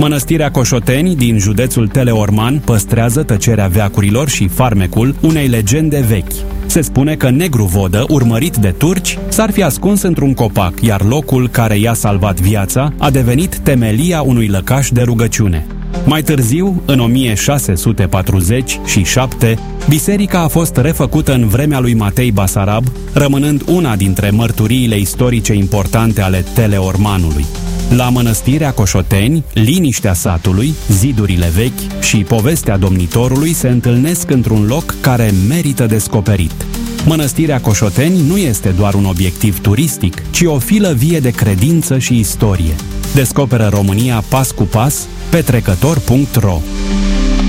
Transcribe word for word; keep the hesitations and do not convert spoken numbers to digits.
Mănăstirea Coșoteni din județul Teleorman păstrează tăcerea veacurilor și farmecul unei legende vechi. Se spune că Negru Vodă, urmărit de turci, s-ar fi ascuns într-un copac, iar locul care i-a salvat viața a devenit temelia unui lăcaș de rugăciune. Mai târziu, în o mie șase sute patruzeci și șapte, biserica a fost refăcută în vremea lui Matei Basarab, rămânând una dintre mărturiile istorice importante ale Teleormanului. La Mănăstirea Coșoteni, liniștea satului, zidurile vechi și povestea domnitorului se întâlnesc într-un loc care merită descoperit. Mănăstirea Coșoteni nu este doar un obiectiv turistic, ci o filă vie de credință și istorie. Descoperă România pas cu pas pe trecător punct ro.